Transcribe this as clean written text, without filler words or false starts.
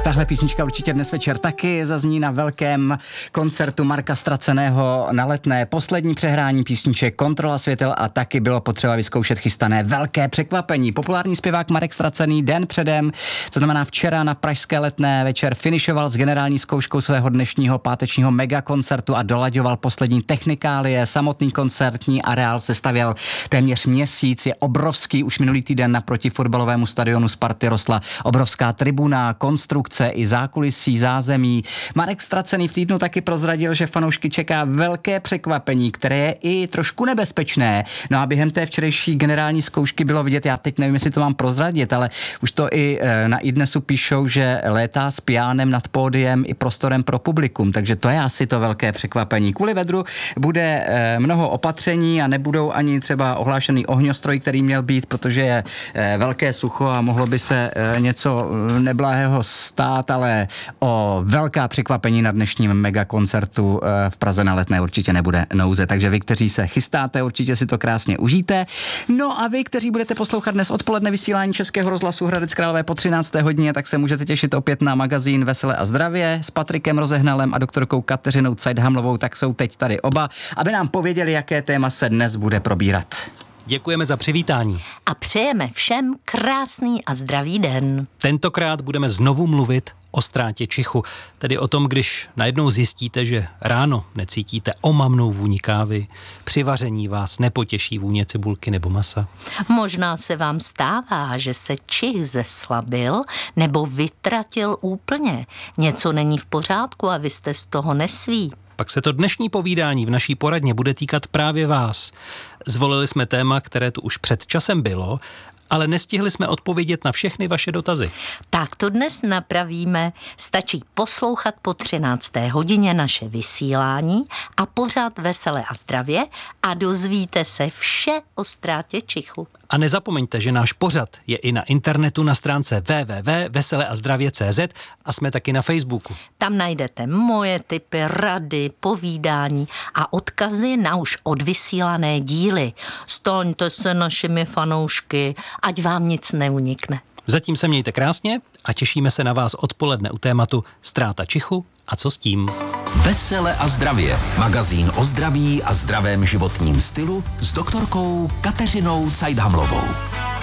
tahle písnička určitě dnes večer taky zazní na velkém koncertu Marka Ztraceného na Letné. Poslední přehrání písniček Kontrola světel a taky bylo potřeba vyzkoušet chystané velké překvapení. Populární zpěvák Marek Ztracený den předem, to znamená včera na pražské Letné večer finišoval s generální zkouškou svého dnešního pátečního megakoncertu a dolaďoval poslední technikálie. Samotný koncertní areál se stavěl téměř měsíc, je obrovský. Už minulý týden naproti fotbalovému stadionu Sparty rostla obrovská tribuna, konstrukce i zákulisí, zázemí. Marek Ztracený v týdnu taky prozradil, že fanoušky čeká velké překvapení, které je i trošku nebezpečné. No a během té včerejší generální zkoušky bylo vidět, já teď nevím, jestli to mám prozradit, ale už to i na iDnesu píšou, že létá s piánem nad pódiem i prostorem pro publikum, takže to je asi to velké překvapení. Kvůli vedru bude mnoho opatření a nebudou ani třeba ohlášený ohňostroj, který měl být, protože je velké sucho a mohlo by se něco neblahého stát, ale o velká překvapení na dnešním megakoncertu v Praze na Letné určitě nebude nouze, takže vy, kteří se chystáte, určitě si to krásně užijte. No a vy, kteří budete poslouchat dnes odpoledne vysílání Českého rozhlasu Hradec Králové po 13. hodině, tak se můžete těšit opět na magazín Vesele a zdravě s Patrikem Rozehnalem a doktorkou Kateřinou Cajdhamlovou, tak jsou teď tady oba, aby nám pověděli, jaké téma se dnes bude probírat. Děkujeme za přivítání. A přejeme všem krásný a zdravý den. Tentokrát budeme znovu mluvit o ztrátě čichu, tedy o tom, když najednou zjistíte, že ráno necítíte omamnou vůni kávy, při vaření vás nepotěší vůně cibulky nebo masa. Možná se vám stává, že se čich zeslabil nebo vytratil úplně. Něco není v pořádku a vy jste z toho nesví. Pak se to dnešní povídání v naší poradně bude týkat právě vás. Zvolili jsme téma, které tu už před časem bylo, ale nestihli jsme odpovědět na všechny vaše dotazy. Tak to dnes napravíme. Stačí poslouchat po 13. hodině naše vysílání a pořád Vesele a zdravě a dozvíte se vše o ztrátě čichu. A nezapomeňte, že náš pořad je i na internetu na stránce www.veseleazdravě.cz a jsme taky na Facebooku. Tam najdete moje tipy, rady, povídání a odkazy na už odvysílané díly. Staňte se našimi fanoušky, ať vám nic neunikne. Zatím se mějte krásně a těšíme se na vás odpoledne u tématu ztráta čichu a co s tím. Vesele a zdravě. Magazín o zdraví a zdravém životním stylu s doktorkou Kateřinou Cajdhamlovou.